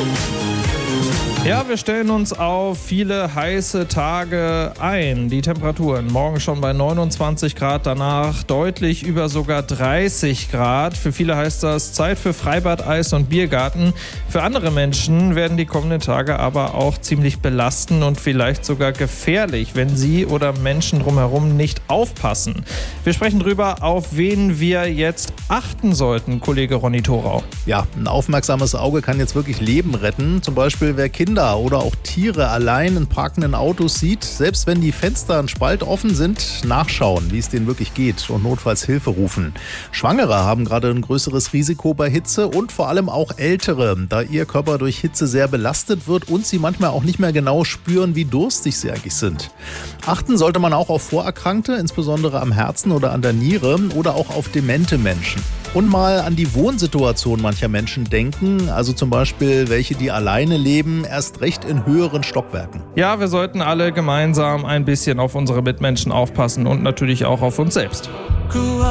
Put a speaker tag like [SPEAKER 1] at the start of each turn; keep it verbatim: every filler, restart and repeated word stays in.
[SPEAKER 1] Ja, wir stellen uns auf viele heiße Tage ein. Die Temperaturen morgen schon bei neunundzwanzig Grad, danach deutlich über sogar dreißig Grad. Für viele heißt das Zeit für Freibad, Eis und Biergarten. Für andere Menschen werden die kommenden Tage aber auch ziemlich belastend und vielleicht sogar gefährlich, wenn sie oder Menschen drumherum nicht aufpassen. Wir sprechen drüber, auf wen wir jetzt achten sollten, Kollege Ronny Thorau.
[SPEAKER 2] Ja, ein aufmerksames Auge kann jetzt wirklich Leben retten. Zum Beispiel, wer Kinder oder auch Tiere allein in parkenden Autos sieht, selbst wenn die Fenster einen Spalt offen sind, nachschauen, wie es denen wirklich geht und notfalls Hilfe rufen. Schwangere haben gerade ein größeres Risiko bei Hitze und vor allem auch Ältere, da ihr Körper durch Hitze sehr belastet wird und sie manchmal auch nicht mehr genau spüren, wie durstig sie eigentlich sind. Achten sollte man auch auf Vorerkrankte, insbesondere am Herzen oder an der Niere oder auch auf demente Menschen. Und mal an die Wohnsituation mancher Menschen denken, also zum Beispiel welche, die alleine leben, erst recht in höheren Stockwerken.
[SPEAKER 1] Ja, wir sollten alle gemeinsam ein bisschen auf unsere Mitmenschen aufpassen und natürlich auch auf uns selbst.